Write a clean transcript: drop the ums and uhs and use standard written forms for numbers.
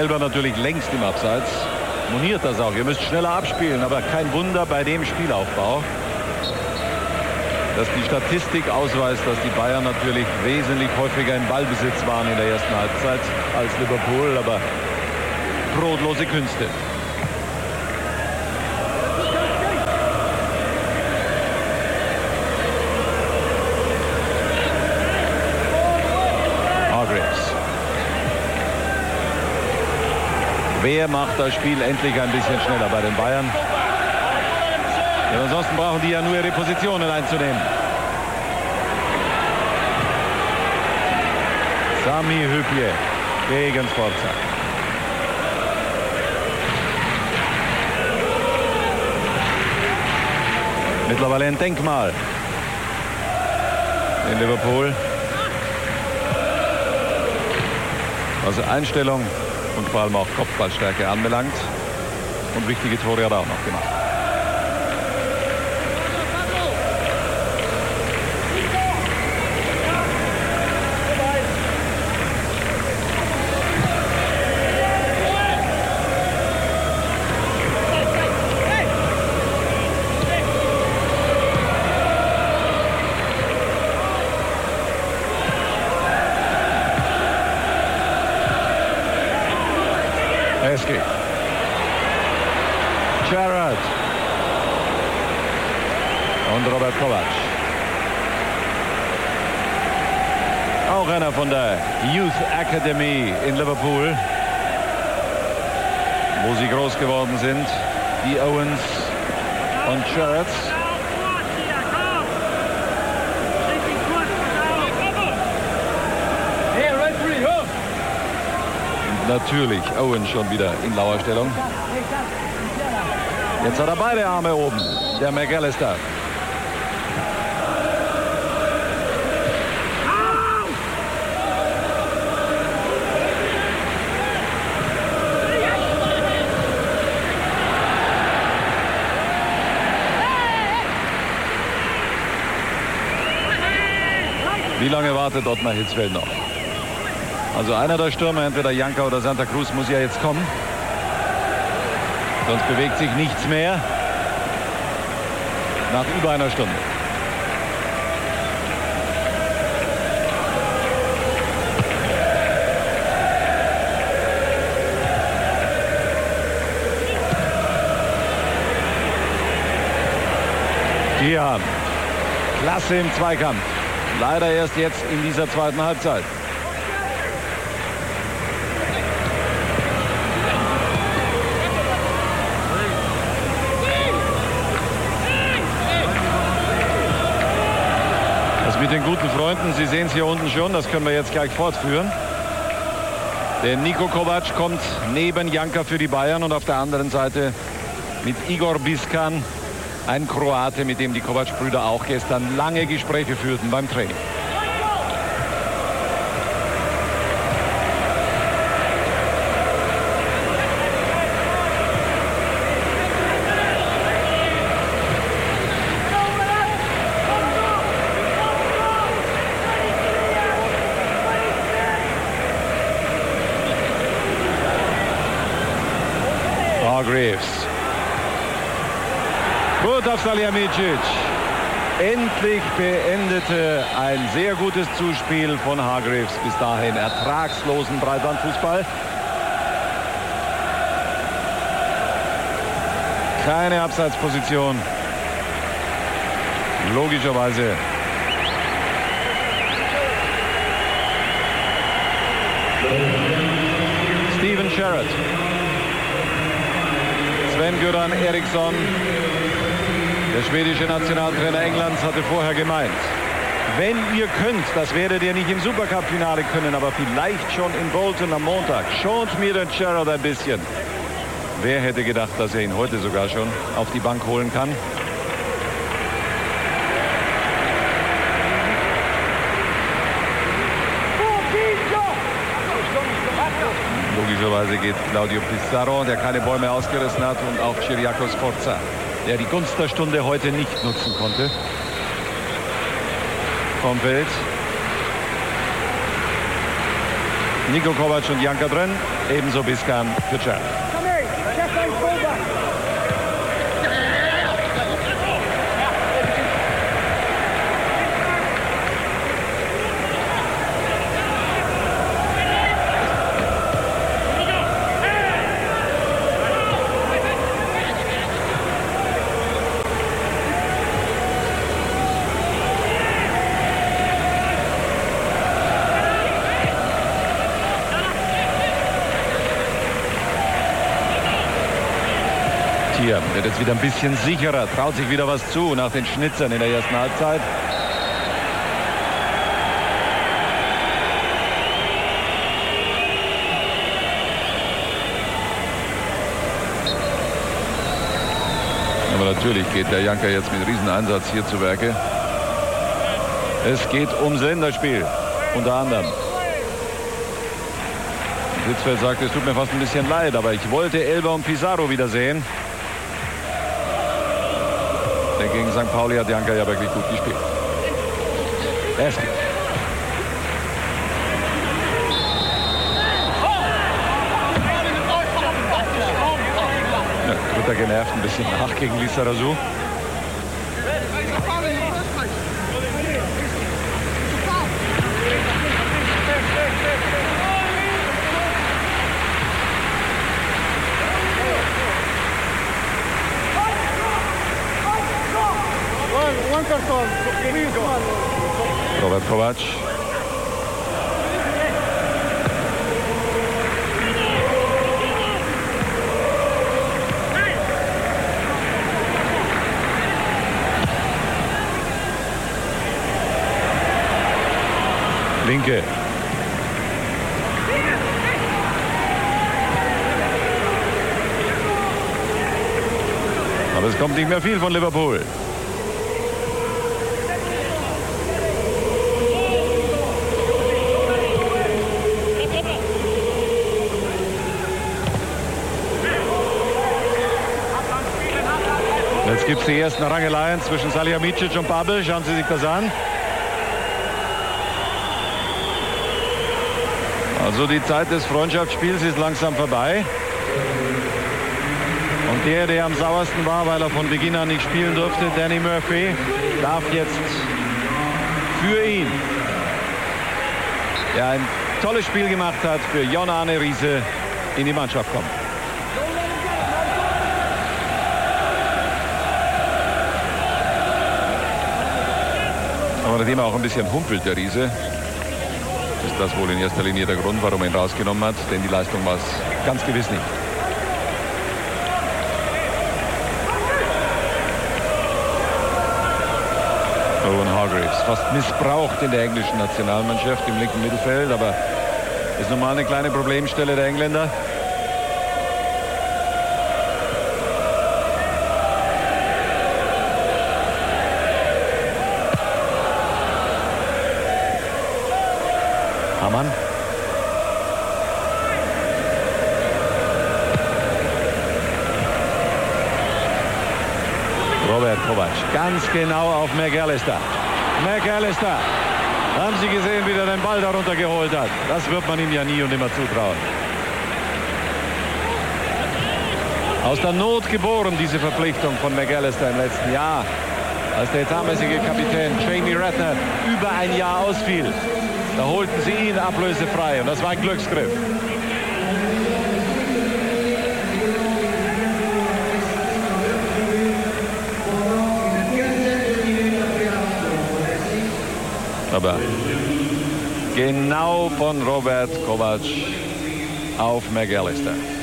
selber natürlich längst im Abseits. Moniert das auch. Ihr müsst schneller abspielen, aber kein Wunder bei dem Spielaufbau, dass die Statistik ausweist, dass die Bayern natürlich wesentlich häufiger im Ballbesitz waren in der ersten Halbzeit als Liverpool, aber brotlose Künste. Hargreaves. Wer macht das Spiel endlich ein bisschen schneller bei den Bayern? Ja, ansonsten brauchen die ja nur ihre Positionen einzunehmen. Sami Hübje gegen Sforza. Mittlerweile ein Denkmal in Liverpool. Also Einstellung und vor allem auch Kopfballstärke anbelangt. Und wichtige Tore hat er auch noch gemacht. Gerrard und Robert Kovac. Auch einer von der Youth Academy in Liverpool, wo sie groß geworden sind, die Owens und Gerrards. Natürlich Owen schon wieder in Lauerstellung. Jetzt hat er beide Arme oben, der McAllister. Wie lange wartet Ottmar Hitzfeld noch? Also einer der Stürmer, entweder Janka oder Santa Cruz, muss ja jetzt kommen. Sonst bewegt sich nichts mehr. Nach über einer Stunde. Tian. Klasse im Zweikampf. Leider erst jetzt in dieser zweiten Halbzeit. Mit den guten Freunden, Sie sehen es hier unten schon, das können wir jetzt gleich fortführen. Der Niko Kovac kommt neben Janka für die Bayern und auf der anderen Seite mit Igor Biskan, ein Kroate, mit dem die Kovac-Brüder auch gestern lange Gespräche führten beim Training. Hargreaves. Gut auf Salihamidzic. Endlich beendete ein sehr gutes Zuspiel von Hargreaves bis dahin ertragslosen Breitbandfußball. Keine Abseitsposition. Logischerweise. Steven Gerrard. Sven-Göran Eriksson, der schwedische Nationaltrainer Englands, hatte vorher gemeint, wenn ihr könnt, das werdet ihr nicht im Supercup-Finale können, aber vielleicht schon in Bolton am Montag. Schont mir den Gerrard ein bisschen. Wer hätte gedacht, dass er ihn heute sogar schon auf die Bank holen kann? Logischerweise geht Claudio Pizarro, der keine Bäume ausgerissen hat, und auch Ciriaco Sforza, der die Gunst der Stunde heute nicht nutzen konnte. Vom Feld. Niko Kovac und Janka drin. Ebenso Biskan für Czech. Hier wird jetzt wieder ein bisschen sicherer, traut sich wieder was zu nach den Schnitzern in der ersten Halbzeit. Aber natürlich geht der Janka jetzt mit Rieseneinsatz hier zu Werke. Es geht ums Länderspiel, unter anderem. Sitzfeld sagt, es tut mir fast ein bisschen leid, aber ich wollte Elber und Pizarro wiedersehen. Denn gegen St. Pauli hat Janka ja wirklich gut gespielt. Es geht. Ja, wird er genervt ein bisschen nach gegen Lizarazu. Robert Kovac. Linke. Aber es kommt nicht mehr viel von Liverpool. Jetzt gibt es die ersten Rangeleien zwischen Salihamidzic und Babbel. Schauen Sie sich das an. Also die Zeit des Freundschaftsspiels ist langsam vorbei. Und der am sauersten war, weil er von Beginn an nicht spielen durfte, Danny Murphy, darf jetzt für ihn, der ein tolles Spiel gemacht hat, für Jon-Arne Riise in die Mannschaft kommen. Aber nachdem er auch ein bisschen humpelt, der Riise, ist das wohl in erster Linie der Grund, warum er ihn rausgenommen hat, denn die Leistung war es ganz gewiss nicht. Owen Hargreaves, fast missbraucht in der englischen Nationalmannschaft im linken Mittelfeld, aber ist nun mal eine kleine Problemstelle der Engländer. Hamann. Robert Kovac, ganz genau auf McAllister. McAllister, haben Sie gesehen, wie er den Ball darunter geholt hat? Das wird man ihm ja nie und immer zutrauen. Aus der Not geboren, diese Verpflichtung von McAllister im letzten Jahr, als der etatmäßige Kapitän Jamie Redknapp über ein Jahr ausfiel. Da holten sie ihn ablösefrei und das war ein Glücksgriff. Aber genau von Robert Kovac auf McAllister.